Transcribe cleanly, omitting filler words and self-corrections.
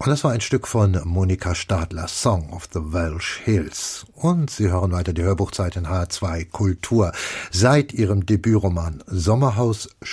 Und das war ein Stück von Monika Stadler, Song of the Welsh Hills. Und Sie hören weiter die Hörbuchzeit in H2 Kultur. Seit ihrem Debütroman Sommerhaus